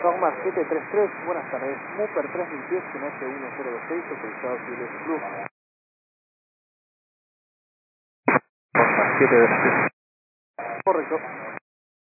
Dogmar 733, buenas tardes. Mupper 3010, en F1026, autorizado Civiles Blue. Dogmar 723. Correcto.